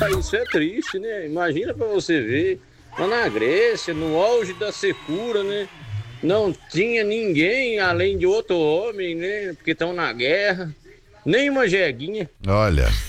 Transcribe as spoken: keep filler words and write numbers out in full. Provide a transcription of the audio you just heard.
Rapaz, isso é triste, né? Imagina pra você ver, lá na Grécia, no auge da secura, né? Não tinha ninguém além de outro homem, né? Porque estão na guerra. Nem uma jeguinha. Olha.